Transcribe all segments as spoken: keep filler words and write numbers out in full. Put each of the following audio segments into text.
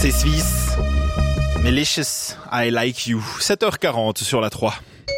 C'est suisse. Malicious, I like you. sept heures quarante sur la trois.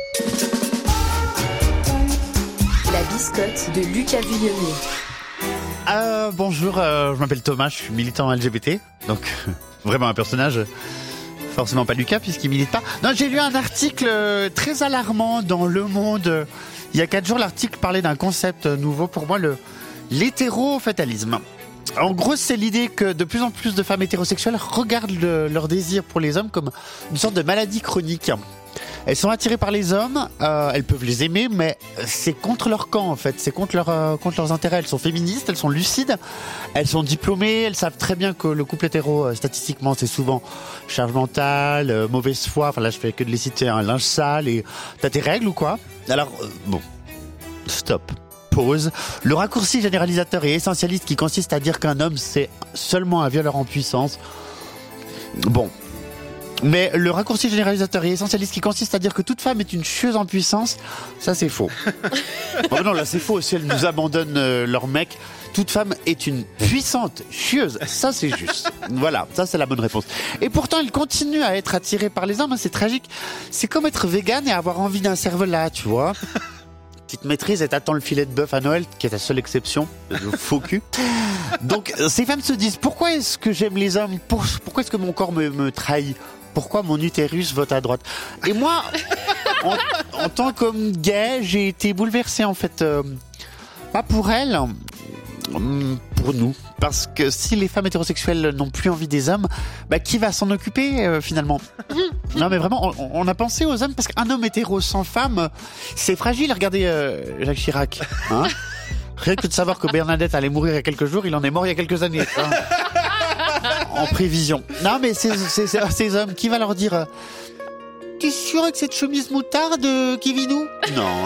La biscotte de Lucas Vuillonnet. Euh, bonjour, euh, je m'appelle Thomas, je suis militant L G B T, donc vraiment un personnage, forcément pas Lucas puisqu'il milite pas. Non, j'ai lu un article très alarmant dans Le Monde. Il y a quatre jours, l'article parlait d'un concept nouveau pour moi, le l'hétéro-fatalisme. En gros, c'est l'idée que de plus en plus de femmes hétérosexuelles regardent le, leur désir pour les hommes comme une sorte de maladie chronique. Elles sont attirées par les hommes, euh, elles peuvent les aimer, mais c'est contre leur camp en fait, c'est contre, leur, euh, contre leurs intérêts. Elles sont féministes, elles sont lucides, elles sont diplômées, elles savent très bien que le couple hétéro, euh, statistiquement, c'est souvent charge mentale, euh, mauvaise foi, enfin là je fais que de les citer, un linge sale, et t'as tes règles ou quoi ? Alors, euh, bon, stop. Pause. Le raccourci généralisateur et essentialiste qui consiste à dire qu'un homme c'est seulement un violeur en puissance. Bon. Mais le raccourci généralisateur et essentialiste qui consiste à dire que toute femme est une chieuse en puissance, ça c'est faux. Oh non, là c'est faux. Si elles nous abandonnent euh, leur mec, toute femme est une puissante chieuse. Ça c'est juste. Voilà, ça c'est la bonne réponse. Et pourtant, elle continue à être attirée par les hommes. Hein, c'est tragique. C'est comme être végane et avoir envie d'un cervelas, tu vois. Tu te maîtrises et t'attends le filet de bœuf à Noël, qui est ta seule exception, le faux cul. Donc, ces femmes se disent, pourquoi est-ce que j'aime les hommes ? Pour, Pourquoi est-ce que mon corps me, me trahit ? Pourquoi mon utérus vote à droite ? Et moi, en, en tant qu'homme gay, j'ai été bouleversé, en fait, euh, pas pour elles, pour nous. Parce que si les femmes hétérosexuelles n'ont plus envie des hommes, bah, qui va s'en occuper euh, finalement ? Non mais vraiment, on, on a pensé aux hommes parce qu'un homme hétéro sans femme, c'est fragile. Regardez euh, Jacques Chirac. Hein ? Rien que de savoir que Bernadette allait mourir il y a quelques jours, il en est mort il y a quelques années. Hein ? En prévision. Non mais c'est, c'est, c'est, ces hommes, qui va leur dire euh, « T'es sûr avec cette chemise moutarde, Kivinou ?» Non, hein ?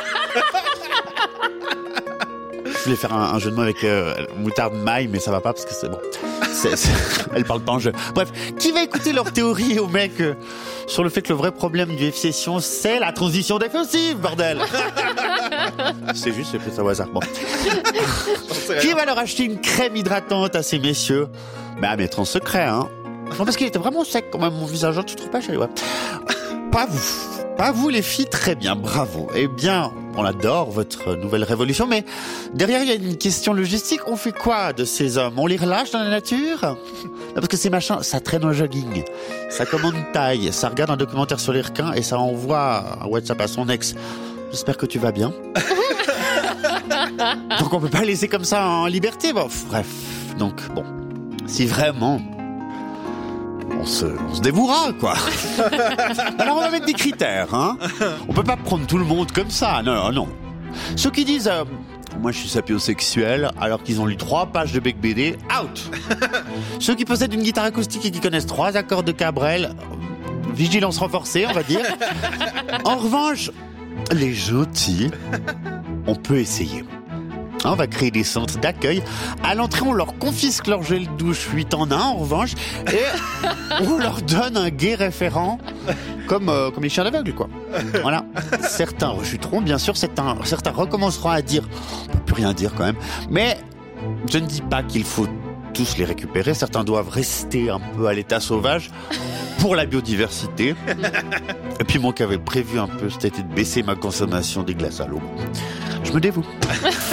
Je voulais faire un, un jeu de mots avec euh, moutarde maille, mais ça va pas parce que c'est bon. C'est, c'est, elle parle pas en jeu. Bref, qui va écouter leur théorie aux mecs euh, sur le fait que le vrai problème du F-Session, c'est la transition défensive, bordel. C'est juste, j'ai fait ça au hasard. Bon. Qui va leur acheter une crème hydratante à ces messieurs ? Bah, à mettre en secret, hein. Non, parce qu'il était vraiment sec quand même, mon visage. Tu trouves pas, chérie ? Ouais. Pas vous. Pas vous les filles, très bien, bravo. Eh bien, on adore votre nouvelle révolution, mais derrière il y a une question logistique. On fait quoi de ces hommes ? On les relâche dans la nature ? Non, parce que ces machins, ça traîne au jogging, ça commande taille, ça regarde un documentaire sur les requins et ça envoie un WhatsApp à son ex. J'espère que tu vas bien. Donc on peut pas laisser comme ça en liberté. Bon, bref, donc bon, si vraiment... On se, on se dévouera, quoi. Alors on va mettre des critères, hein. On peut pas prendre tout le monde comme ça, non, non, non. Ceux qui disent, euh, moi je suis sapiosexuel, alors qu'ils ont lu trois pages de Bec B D, out. Ceux qui possèdent une guitare acoustique et qui connaissent trois accords de Cabrel, vigilance renforcée, on va dire. En revanche, les gentils, on peut essayer. On va créer des centres d'accueil. À l'entrée, on leur confisque leur gel douche huit en un, en revanche, et on leur donne un gay référent, comme, euh, comme les chiens aveugles, quoi. Voilà. Certains rechuteront, bien sûr, certains, certains recommenceront à dire, on peut plus rien dire quand même, mais je ne dis pas qu'il faut tous les récupérer. Certains doivent rester un peu à l'état sauvage pour la biodiversité. Et puis moi qui avais prévu un peu, c'était de baisser ma consommation des glaces à l'eau. Je me dévoue.